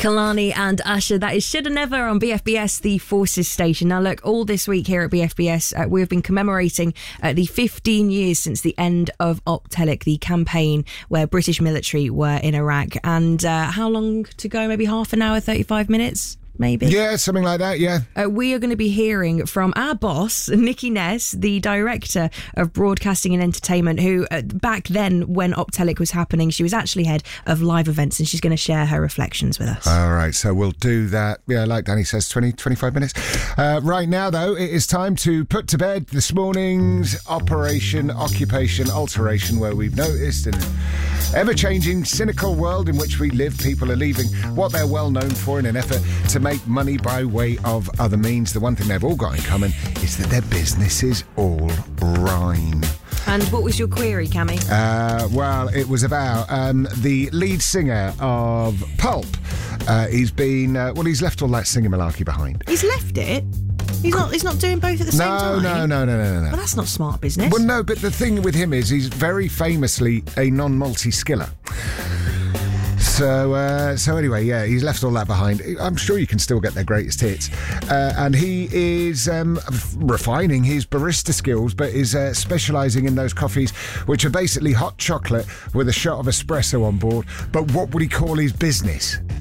Kalani and Usher, that is Shoulda Never on BFBS, the Forces station. Now look, all this week here at BFBS, we have been commemorating the 15 years since the end of Optelic, the campaign where British military were in Iraq. And how long to go? Maybe half an hour, 35 minutes? Maybe. Yeah, something like that, yeah. We are going to be hearing from our boss, Nikki Ness, the Director of Broadcasting and Entertainment, who back then when Optelic was happening, she was actually head of live events, and she's going to share her reflections with us. All right, so we'll do that, yeah, like Danny says, 25 minutes. Right now, though, it is time to put to bed this morning's Operation Occupation Alteration, where we've noticed in an ever-changing, cynical world in which we live, people are leaving what they're well known for in an effort to make money by way of other means. The one thing they've all got in common is that their businesses all rhyme. And what was your query, Cammy? Well, it was about the lead singer of Pulp. He's left all that singing malarkey behind. He's left it? He's not doing both at the same time? No. Well, that's not smart business. Well, no, but the thing with him is he's very famously a non-multi-skiller. So anyway, yeah, he's left all that behind. I'm sure you can still get their greatest hits. And he is refining his barista skills, but is specialising in those coffees, which are basically hot chocolate with a shot of espresso on board. But what would he call his business?